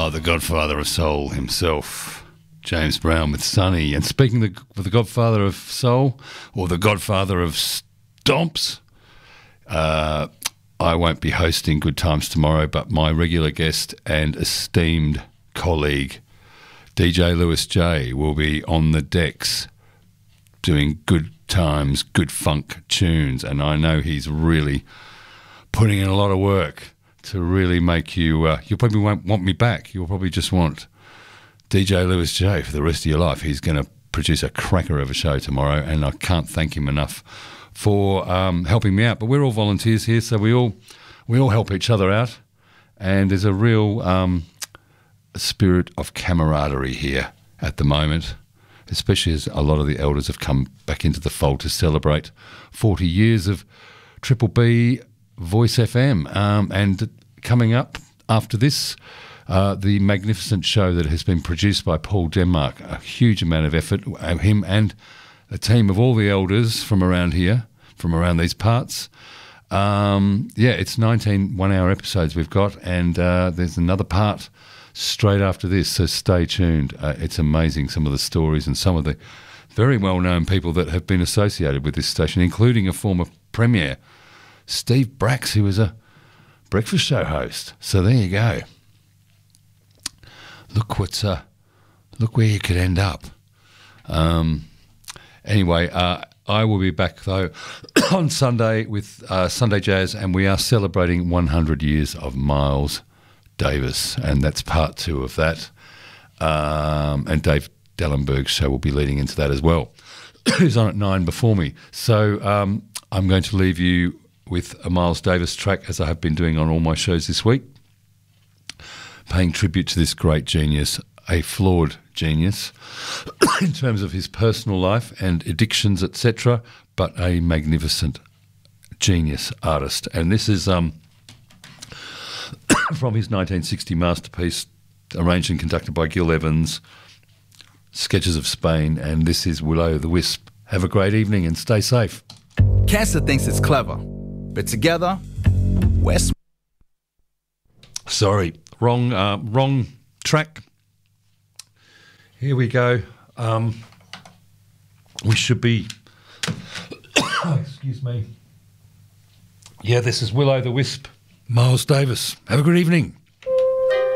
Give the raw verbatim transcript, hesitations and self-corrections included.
Oh, the godfather of soul himself, James Brown with Sonny. And speaking of the, the godfather of soul, or the godfather of stomps, uh, I won't be hosting Good Times tomorrow, but my regular guest and esteemed colleague, D J Lewis J, will be on the decks doing good times, good funk tunes. And I know he's really putting in a lot of work to really make you, uh, you probably won't want me back. You'll probably just want D J Lewis J for the rest of your life. He's going to produce a cracker of a show tomorrow, and I can't thank him enough for um, helping me out. But we're all volunteers here, so we all we all help each other out, and there's a real um, spirit of camaraderie here at the moment, especially as a lot of the elders have come back into the fold to celebrate forty years of Triple B Voice F M. Um, and coming up after this, uh, the magnificent show that has been produced by Paul Denmark, a huge amount of effort, uh, him and a team of all the elders from around here, from around these parts. Um, yeah, it's nineteen one-hour episodes we've got, and uh, there's another part straight after this, so stay tuned. Uh, it's amazing, some of the stories and some of the very well-known people that have been associated with this station, including a former premier, Steve Brax, who was a breakfast show host. So there you go. Look what's uh, look where you could end up. Um, anyway, uh, I will be back though on Sunday with uh, Sunday Jazz, and we are celebrating one hundred years of Miles Davis, and that's part two of that. Um, and Dave Dellenberg's show will be leading into that as well. Who's on at nine before me. So um, I'm going to leave you with a Miles Davis track, as I have been doing on all my shows this week, paying tribute to this great genius, a flawed genius in terms of his personal life and addictions, et cetera, but a magnificent genius artist. And this is um, from his nineteen sixty masterpiece, arranged and conducted by Gil Evans, Sketches of Spain, and this is Will-O-the-Wisp. Have a great evening and stay safe. Cancer thinks it's clever, but together, we're sm- Sorry, wrong, uh, wrong track. Here we go. Um, we should be... Excuse me. Yeah, this is Will-O-the-Wisp, Miles Davis. Have a good evening.